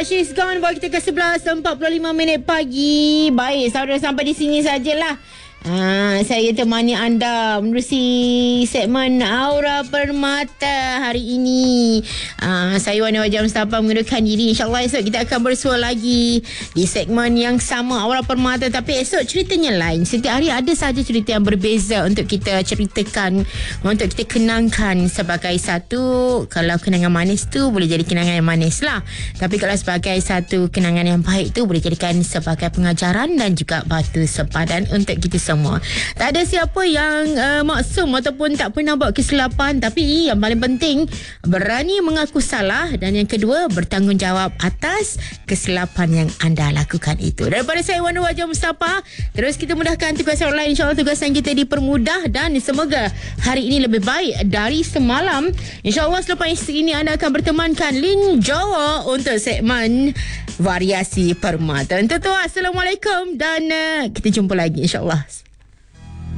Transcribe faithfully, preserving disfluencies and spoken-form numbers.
She's Gone. Bawa kita ke sebelas empat puluh lima minit pagi. Baik, saudara, sampai di sini sajalah. Ha, saya temani anda menerusi segmen Aura Permata hari ini. Ha, saya Wana Wajah Mustafa mengundurkan diri. InsyaAllah esok kita akan bersua lagi di segmen yang sama, Aura Permata. Tapi esok ceritanya lain. Setiap hari ada saja cerita yang berbeza untuk kita ceritakan, untuk kita kenangkan sebagai satu. Kalau kenangan manis tu boleh jadi kenangan yang manis lah. Tapi kalau sebagai satu kenangan yang baik tu boleh jadikan sebagai pengajaran dan juga batu sepadan untuk kita semua. Semua. Tak ada siapa yang uh, maksum ataupun tak pernah buat kesilapan, tapi yang paling penting berani mengaku salah, dan yang kedua bertanggungjawab atas kesilapan yang anda lakukan itu. Daripada saya Wana Wajah Mustafa, terus kita mudahkan tugasan online. InsyaAllah tugasan kita dipermudah dan semoga hari ini lebih baik dari semalam. InsyaAllah selepas ini anda akan bertemankan Lin Jawa untuk segmen Variasi Permata. Untuk tu, Assalamualaikum dan uh, kita jumpa lagi insyaAllah.